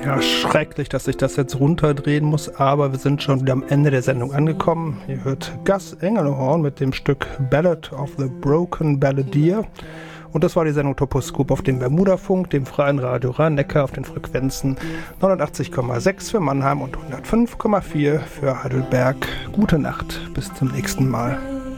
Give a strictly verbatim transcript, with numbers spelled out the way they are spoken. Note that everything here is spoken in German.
Ja, schrecklich, dass ich das jetzt runterdrehen muss, aber wir sind schon wieder am Ende der Sendung angekommen. Ihr hört Gus Engelhorn mit dem Stück Ballad of the Broken Balladeer. Und das war die Sendung Toposkop auf dem Bermudafunk, dem freien Radio Rhein-Neckar auf den Frequenzen neunundachtzig Komma sechs für Mannheim und hundertfünf Komma vier für Heidelberg. Gute Nacht, bis zum nächsten Mal.